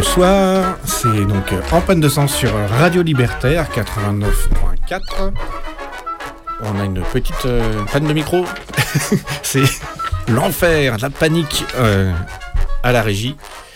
Bonsoir, c'est donc En panne de sang sur Radio Libertaire 89.4. On a une petite panne de micro. C'est l'enfer, la panique à la régie.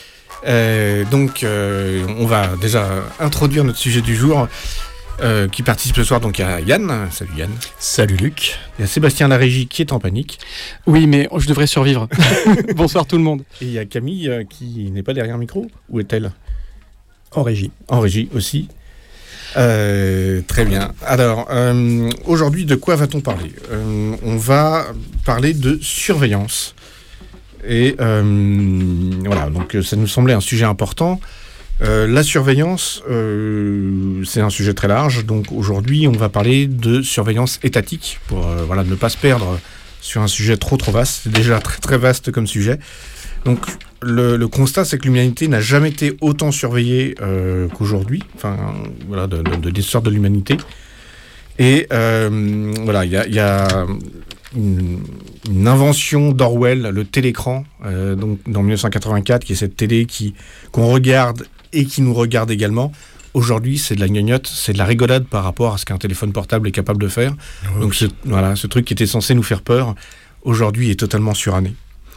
On va déjà introduire notre sujet du jour qui participe ce soir. Donc il y a Yann. Salut Yann. Salut Luc. Il y a Sébastien à la régie qui est en panique. Oui, mais je devrais survivre. Bonsoir tout le monde. Et il y a Camille qui n'est pas derrière le micro. Où est-elle ? En régie. En régie aussi. Très bien. Alors, aujourd'hui, de quoi va-t-on parler ? On va parler de surveillance. Et voilà, donc ça nous semblait un sujet important. La surveillance, c'est un sujet très large. Donc aujourd'hui, on va parler de surveillance étatique pour ne pas se perdre sur un sujet trop vaste. C'est déjà très très vaste comme sujet. Donc le constat, c'est que l'humanité n'a jamais été autant surveillée qu'aujourd'hui. Enfin, voilà, de l'histoire de l'humanité. Et voilà, il y a une invention d'Orwell, le télécran, donc dans 1984, qui est cette télé qu'on regarde et qui nous regarde également. Aujourd'hui, c'est de la gnognotte, c'est de la rigolade par rapport à ce qu'un téléphone portable est capable de faire. Oui. Donc ce truc qui était censé nous faire peur, aujourd'hui est totalement suranné.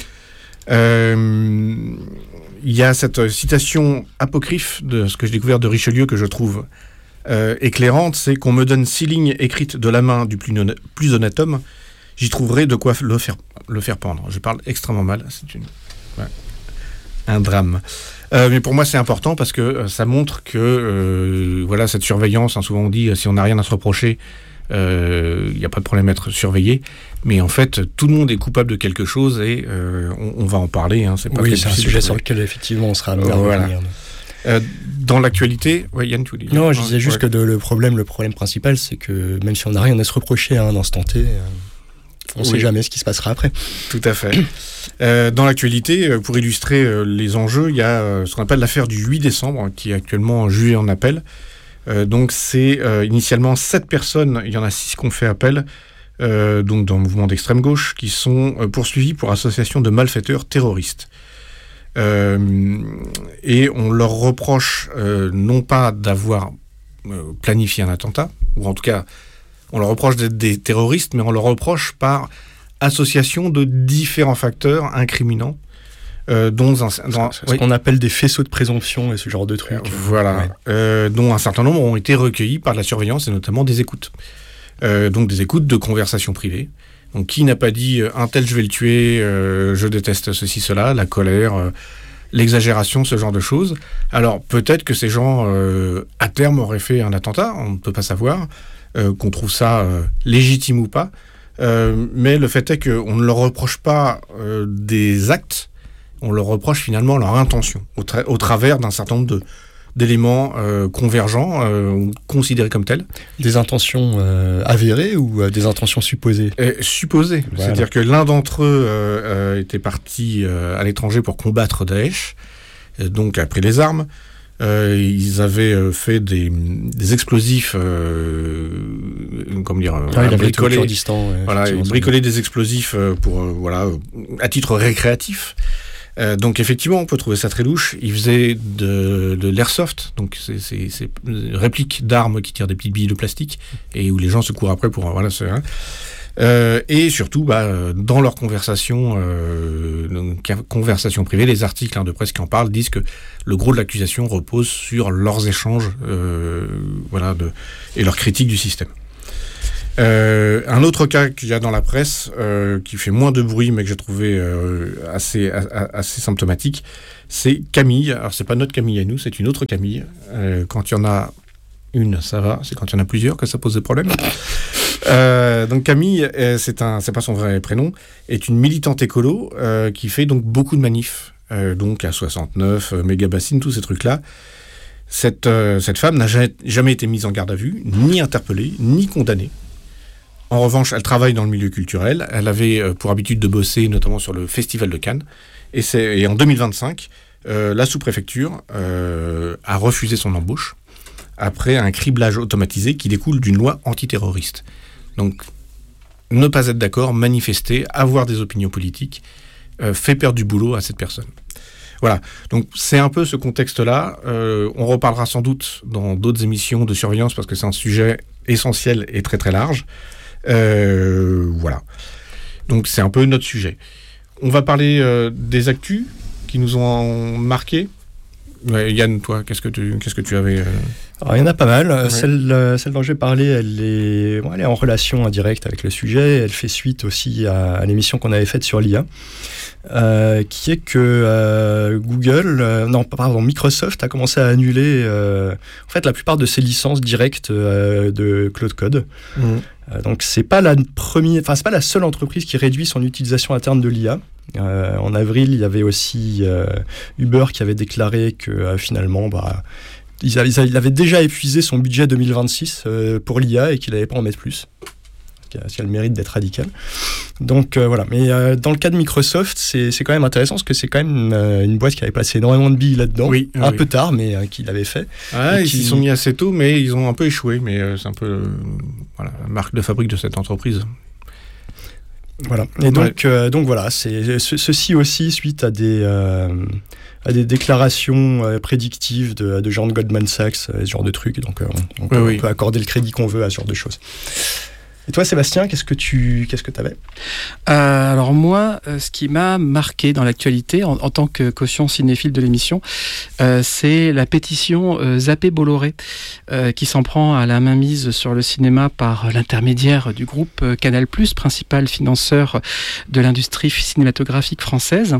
Il y a cette citation apocryphe de ce que j'ai découvert de Richelieu que je trouve éclairante, c'est qu'on me donne 6 lignes écrites de la main du plus honnête homme, j'y trouverai de quoi le faire pendre. Je parle extrêmement mal, c'est un drame. Mais pour moi, c'est important parce que ça montre que cette surveillance, souvent on dit si on n'a rien à se reprocher, il n'y a pas de problème à être surveillé. Mais en fait, tout le monde est coupable de quelque chose et on va en parler. C'est un sujet sur lequel effectivement on sera amené à revenir. Dans l'actualité, Yann, tu voulais dire ? Non, je disais juste que le problème principal, c'est que même si on n'a rien à se reprocher à un instant T, on ne sait jamais ce qui se passera après. Tout à fait. Dans l'actualité, pour illustrer les enjeux, il y a ce qu'on appelle l'affaire du 8 décembre, qui est actuellement jugée en appel. Donc c'est initialement 7 personnes, il y en a 6 qui ont fait appel, donc dans le mouvement d'extrême gauche, qui sont poursuivis pour association de malfaiteurs terroristes. Et on leur reproche non pas d'avoir planifié un attentat, ou en tout cas on leur reproche d'être des terroristes, mais on leur reproche par association de différents facteurs incriminants, dont ce qu'on appelle des faisceaux de présomption et ce genre de trucs. Voilà, dont un certain nombre ont été recueillis par la surveillance et notamment des écoutes. Donc des écoutes de conversations privées. Donc qui n'a pas dit un tel je vais le tuer, je déteste ceci, cela, la colère, l'exagération, ce genre de choses. Alors peut-être que ces gens à terme auraient fait un attentat, on ne peut pas savoir. Qu'on trouve ça légitime ou pas, mais le fait est qu'on ne leur reproche pas des actes, on leur reproche finalement leur intention, au travers d'un certain nombre d'éléments convergents, considérés comme tels. Des intentions avérées ou des intentions supposées ? Supposées, voilà. C'est-à-dire que l'un d'entre eux était parti à l'étranger pour combattre Daesh, donc a pris les armes. Ils avaient fait des explosifs, bricolé, bricolé des explosifs pour à titre récréatif. Donc effectivement, on peut trouver ça très louche. Ils faisaient de l'airsoft, donc c'est répliques d'armes qui tirent des petites billes de plastique et où les gens se courent après pour et surtout, dans leurs conversations privées, les articles de presse qui en parlent disent que le gros de l'accusation repose sur leurs échanges et leurs critiques du système. Un autre cas qu'il y a dans la presse, qui fait moins de bruit, mais que j'ai trouvé assez symptomatique, c'est Camille. Alors, c'est pas notre Camille à nous, c'est une autre Camille. Quand il y en a une, ça va. C'est quand il y en a plusieurs que ça pose des problèmes. Donc Camille, c'est pas son vrai prénom, est une militante écolo qui fait donc beaucoup de manifs, donc à 69, méga-bassines, tous ces trucs-là. Cette femme n'a jamais été mise en garde à vue, ni interpellée, ni condamnée. En revanche, elle travaille dans le milieu culturel. Elle avait pour habitude de bosser notamment sur le Festival de Cannes. Et en 2025, la sous-préfecture a refusé son embauche après un criblage automatisé qui découle d'une loi antiterroriste. Donc, ne pas être d'accord, manifester, avoir des opinions politiques, fait perdre du boulot à cette personne. Voilà, donc c'est un peu ce contexte-là. On reparlera sans doute dans d'autres émissions de surveillance parce que c'est un sujet essentiel et très très large. Voilà, donc c'est un peu notre sujet. On va parler des actus qui nous ont marqués. Ouais, Yann, toi, qu'est-ce que tu avais Alors, il y en a pas mal. Ouais. Celle dont je vais parler, elle est en relation indirecte avec le sujet. Elle fait suite aussi à l'émission qu'on avait faite sur l'IA, qui est que Microsoft a commencé à annuler en fait la plupart de ses licences directes de Cloud Code. Donc c'est pas la seule entreprise qui réduit son utilisation interne de l'IA. En avril, il y avait aussi Uber qui avait déclaré que finalement, il avait déjà épuisé son budget 2026 pour l'IA et qu'il n'allait pas en mettre plus. Ce qui a le mérite d'être radical. Donc voilà. Mais dans le cas de Microsoft, c'est quand même intéressant parce que c'est quand même une boîte qui avait passé énormément de billes là-dedans. Un peu tard, mais qui l'avait fait. Ils s'y sont mis assez tôt, mais ils ont un peu échoué. Mais c'est un peu la marque de fabrique de cette entreprise. Voilà. Et donc voilà, c'est ceci aussi suite à des déclarations prédictives de gens de Goldman Sachs, ce genre de trucs. Donc on peut accorder le crédit qu'on veut à ce genre de choses. Et toi, Sébastien, qu'est-ce que t'avais ? Alors moi, ce qui m'a marqué dans l'actualité, en tant que caution cinéphile de l'émission, c'est la pétition Zappé Bolloré, qui s'en prend à la mainmise sur le cinéma par l'intermédiaire du groupe Canal+, principal financeur de l'industrie cinématographique française.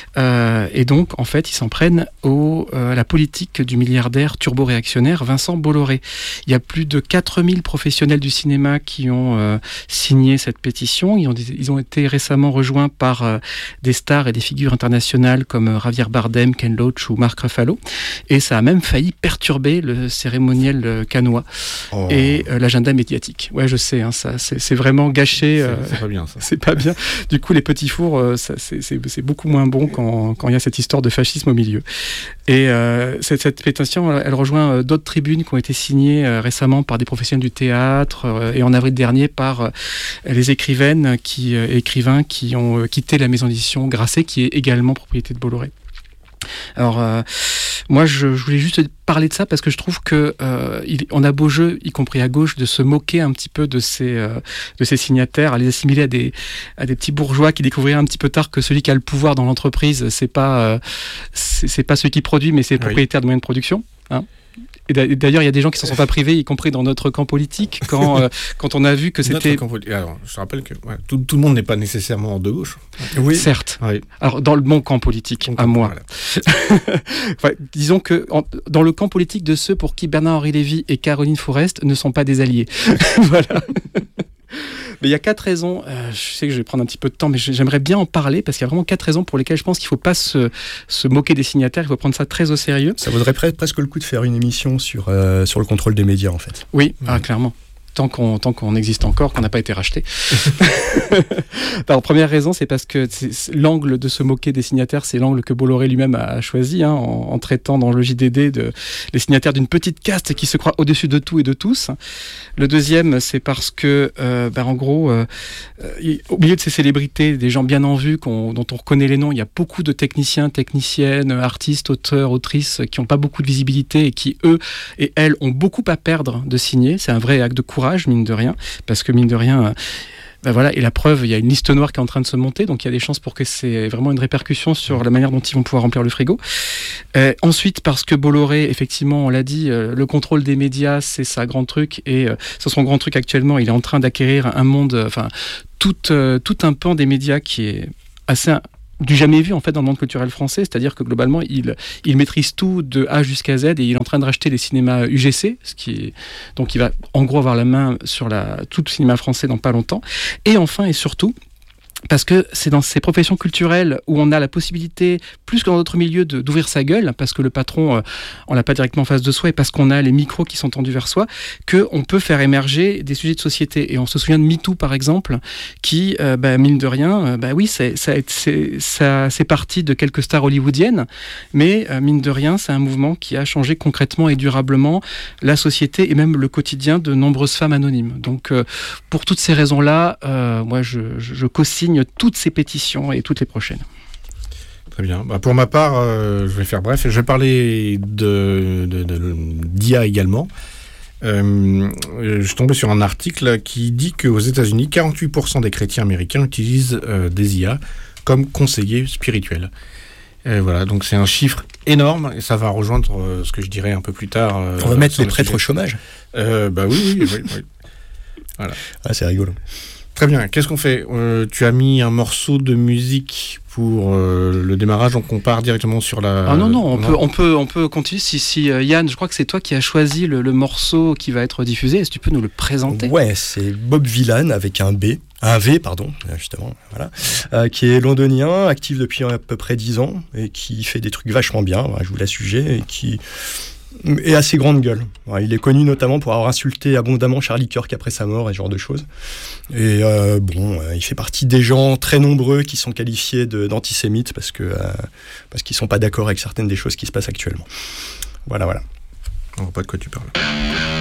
Et donc, en fait, ils s'en prennent à la politique du milliardaire turbo-réactionnaire Vincent Bolloré. Il y a plus de 4000 professionnels du cinéma qui ont signé cette pétition. Ils ont été récemment rejoints par des stars et des figures internationales comme Javier Bardem, Ken Loach ou Mark Ruffalo. Et ça a même failli perturber le cérémoniel cannois et l'agenda médiatique. Ouais, je sais, c'est vraiment gâché. C'est pas bien, ça. C'est pas bien. Du coup, les petits fours, c'est beaucoup moins bon quand il y a cette histoire de fascisme au milieu. Et cette pétition, elle rejoint d'autres tribunes qui ont été signées récemment par des professionnels du théâtre et en avril dernier par les écrivains qui ont quitté la maison d'édition Grasset, qui est également propriété de Bolloré. Alors, moi, je voulais juste parler de ça parce que je trouve que on a beau jeu, y compris à gauche, de se moquer un petit peu de ces signataires, à les assimiler à des petits bourgeois qui découvriraient un petit peu tard que celui qui a le pouvoir dans l'entreprise, c'est pas celui qui produit, mais c'est le propriétaire de moyens de production. Hein. Et d'ailleurs, il y a des gens qui s'en sont pas privés, y compris dans notre camp politique, quand on a vu que c'était... Alors, je rappelle que tout le monde n'est pas nécessairement de gauche. Oui, certes. Oui. Alors, dans le bon camp politique, moi. Voilà. Disons que dans le camp politique de ceux pour qui Bernard-Henri Lévy et Caroline Fourest ne sont pas des alliés. Voilà. Mais il y a 4 raisons, je sais que je vais prendre un petit peu de temps, mais j'aimerais bien en parler, parce qu'il y a vraiment 4 raisons pour lesquelles je pense qu'il ne faut pas se moquer des signataires, il faut prendre ça très au sérieux. Ça vaudrait presque le coup de faire une émission sur le contrôle des médias, en fait. Oui, clairement. Tant qu'on existe encore, qu'on n'a pas été racheté. Alors, première raison, c'est parce que l'angle de se moquer des signataires, c'est l'angle que Bolloré lui-même a choisi, en traitant dans le JDD les signataires d'une petite caste qui se croit au-dessus de tout et de tous. Le deuxième, c'est parce que, en gros, au milieu de ces célébrités, des gens bien en vue, dont on reconnaît les noms, il y a beaucoup de techniciens, techniciennes, artistes, auteurs, autrices, qui n'ont pas beaucoup de visibilité et qui, eux et elles, ont beaucoup à perdre de signer. C'est un vrai acte de courage, mine de rien, parce que mine de rien, et la preuve, il y a une liste noire qui est en train de se monter, donc il y a des chances pour que c'est vraiment une répercussion sur la manière dont ils vont pouvoir remplir le frigo. Ensuite, parce que Bolloré, effectivement, on l'a dit, le contrôle des médias, c'est sa grand truc, et c'est son grand truc actuellement. Il est en train d'acquérir un monde, tout un pan des médias qui est assez du jamais vu en fait dans le monde culturel français, c'est-à-dire que globalement il maîtrise tout de A jusqu'à Z et il est en train de racheter les cinémas UGC, donc il va en gros avoir la main sur tout le cinéma français dans pas longtemps. Et enfin et surtout, parce que c'est dans ces professions culturelles où on a la possibilité, plus que dans d'autres milieux, d'ouvrir sa gueule, parce que le patron, on l'a pas directement en face de soi, et parce qu'on a les micros qui sont tendus vers soi, qu'on peut faire émerger des sujets de société. Et on se souvient de MeToo, par exemple, qui, mine de rien, c'est parti de quelques stars hollywoodiennes, mais mine de rien, c'est un mouvement qui a changé concrètement et durablement la société et même le quotidien de nombreuses femmes anonymes. Donc, pour toutes ces raisons-là, moi, je co-signe toutes ces pétitions et toutes les prochaines. Très bien. Bah, pour ma part, je vais faire bref. Je vais parler d'IA également. Je suis tombé sur un article qui dit qu'aux États-Unis, 48% des chrétiens américains utilisent des IA comme conseillers spirituels. Voilà, donc c'est un chiffre énorme et ça va rejoindre ce que je dirais un peu plus tard. On va mettre les prêtres au chômage. Bah oui. Voilà. Ah, c'est rigolo. Très bien. Qu'est-ce qu'on fait ? Tu as mis un morceau de musique pour le démarrage, donc on part directement sur la... Ah non, on peut continuer. Si Yann, je crois que c'est toi qui as choisi le morceau qui va être diffusé. Est-ce que tu peux nous le présenter ? Ouais, c'est Bob Vylan avec un V, justement, voilà, qui est londonien, actif depuis à peu près 10 ans et qui fait des trucs vachement bien. Voilà, je vous laisse juger, et qui est assez grande gueule. Ouais, il est connu notamment pour avoir insulté abondamment Charlie Kirk après sa mort et ce genre de choses. Et il fait partie des gens très nombreux qui sont qualifiés d'antisémites parce qu'ils sont pas d'accord avec certaines des choses qui se passent actuellement. Voilà. On voit pas de quoi tu parles.